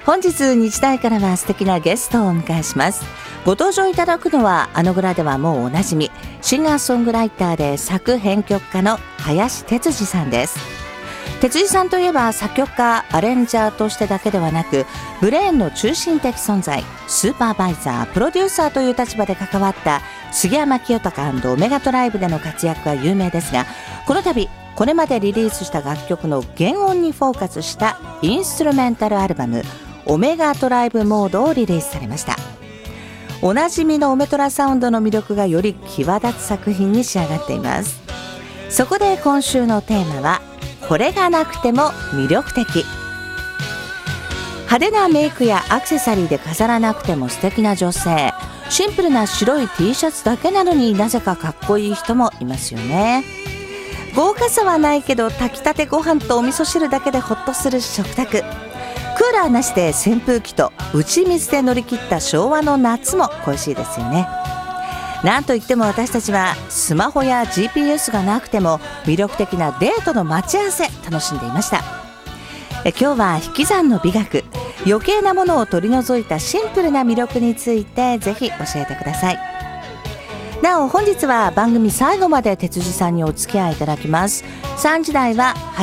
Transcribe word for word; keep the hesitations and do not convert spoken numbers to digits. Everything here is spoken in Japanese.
本日日大からは素敵なゲストをお迎えします。ご登場いただくのはあのぐらではもうおなじみ、シンガーソングライターで作編曲家の林哲司さんです。哲司さんといえば作曲家アレンジャーとしてだけではなく、ブレーンの中心的存在、スーパーバイザー、プロデューサーという立場で関わった杉山清隆&オメガトライブでの活躍が有名ですが、この度これまでリリースした楽曲の原音にフォーカスしたインストゥルメンタルアルバムオメガトライブモードをリリースされました。おなじみのオメトラサウンドの魅力がより際立つ作品に仕上がっています。そこで今週のテーマは、これがなくても魅力的。派手なメイクやアクセサリーで飾らなくても素敵な女性、シンプルな白い T シャツだけなのになぜかかっこいい人もいますよね。豪華さはないけど炊きたてご飯とお味噌汁だけでホッとする食卓、クーラーなしで扇風機と打ち水で乗り切った昭和の夏も恋しいですよね。なんといっても私たちはスマホや ジーピーエス がなくても魅力的なデートの待ち合わせ楽しんでいました。え今日は引き算の美学、余計なものを取り除いたシンプルな魅力についてぜひ教えてください。なお本日は番組最後まで哲司さんにお付き合いいただきます。さんじ台は